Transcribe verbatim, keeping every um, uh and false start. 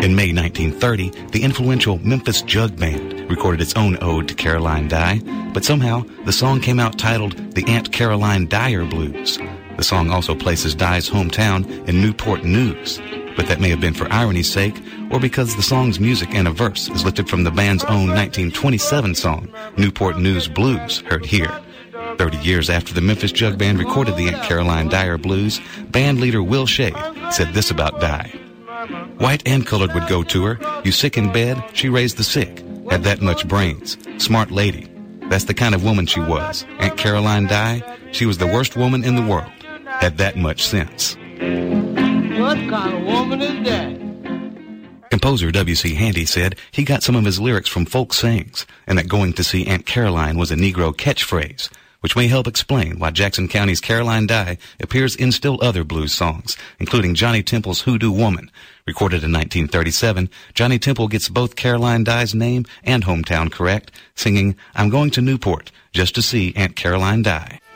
In May nineteen thirty, the influential Memphis Jug Band recorded its own ode to Caroline Dye, but somehow the song came out titled the Aunt Caroline Dyer Blues. The song also places Dye's hometown in Newport News, but that may have been for irony's sake or because the song's music and a verse is lifted from the band's own nineteen twenty-seven song, Newport News Blues, heard here. Thirty years after the Memphis Jug Band recorded the Aunt Caroline Dyer Blues, band leader Will Shade said this about Dye. White and colored would go to her. You sick in bed, she raised the sick. Had that much brains. Smart lady. That's the kind of woman she was. Aunt Caroline Dye, she was the worst woman in the world. Had that much sense. What kind of woman is that? Composer W C Handy said he got some of his lyrics from folk sayings, and that going to see Aunt Caroline was a Negro catchphrase, which may help explain why Jackson County's Caroline Dye appears in still other blues songs, including Johnny Temple's Hoodoo Woman. Recorded in nineteen thirty-seven, Johnny Temple gets both Caroline Dye's name and hometown correct, singing, I'm going to Newport just to see Aunt Caroline Dye.